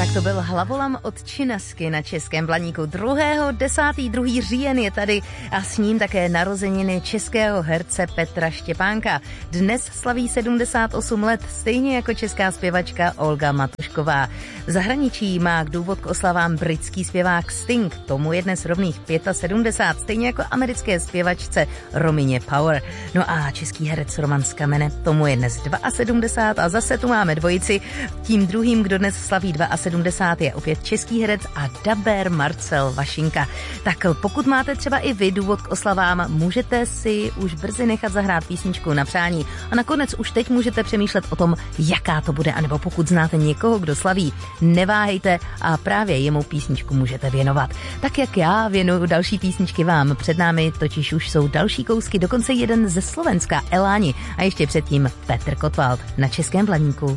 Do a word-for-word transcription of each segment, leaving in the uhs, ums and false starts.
Tak to byl Hlavolam od Činasky na Českém Blaníku. druhého desátého druhého říjen je tady a s ním také narozeniny českého herce Petra Štěpánka. Dnes slaví sedmdesát osm let, stejně jako česká zpěvačka Olga Matušková. V zahraničí má k důvod k oslavám britský zpěvák Sting, tomu je dnes rovných sedmdesát pět, stejně jako americké zpěvačce Romině Power. No a český herec Roman z Kamene, tomu je dnes sedmdesát dva a zase tu máme dvojici. Tím druhým, kdo dnes slaví sedmdesát dva, je opět český herec a dabér Marcel Vašinka. Tak pokud máte třeba i vy důvod k oslavám, můžete si už brzy nechat zahrát písničku na přání. A nakonec už teď můžete přemýšlet o tom, jaká to bude, anebo pokud znáte někoho, kdo slaví, neváhejte a právě jemu písničku můžete věnovat. Tak jak já věnuju další písničky vám. Před námi totiž už jsou další kousky, dokonce jeden ze Slovenska, Eláni a ještě předtím Petr Kotwald na Českém Blaníku.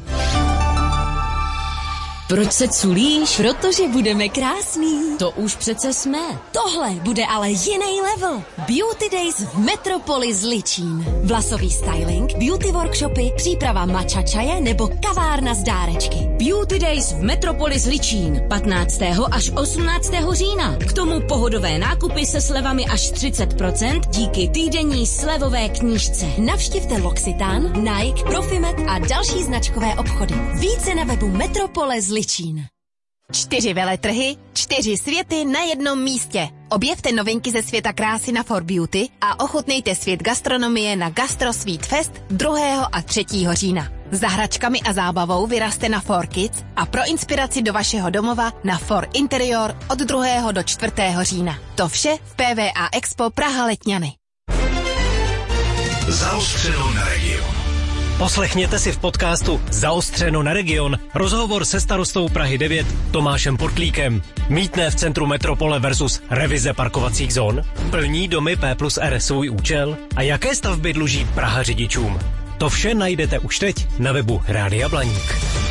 Proč se culíš? Protože budeme krásný. To už přece jsme. Tohle bude ale jiný level. Beauty Days v Metropolis Ličín. Vlasový styling, beauty workshopy, příprava matcha čaje nebo kavárna z dárečky. Beauty Days v Metropolis Ličín. patnáctého až osmnáctého října. K tomu pohodové nákupy se slevami až třicet procent díky týdenní slevové knížce. Navštivte L'Occitane, Nike, Profimet a další značkové obchody. Více na webu Metropolis Ličín. Čtyři veletrhy, čtyři světy na jednom místě. Objevte novinky ze světa krásy na For Beauty a ochutnejte svět gastronomie na Gastro Sweet Fest druhého a třetího října. Za hračkami a zábavou vyraste na For Kids a pro inspiraci do vašeho domova na For Interior od druhého do čtvrtého října. To vše v P V A Expo Praha Letňany. Zaostřeno na region. Poslechněte si v podcastu Zaostřeno na region rozhovor se starostou Prahy devět Tomášem Portlíkem. Mýtné v centru metropole versus revize parkovacích zón. Plní domy P plus R svůj účel? A jaké stavby dluží Praha řidičům? To vše najdete už teď na webu Rádia Blaník.